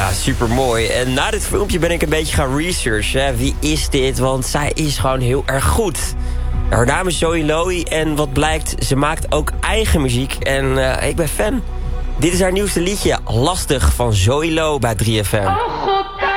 Ja, supermooi. En na dit filmpje ben ik een beetje gaan researchen. Wie is dit? Want zij is gewoon heel erg goed. Haar naam is Zoe Lowy en wat blijkt, ze maakt ook eigen muziek. En ik ben fan. Dit is haar nieuwste liedje, Lastig, van Zoe Lo bij 3FM. Oh God,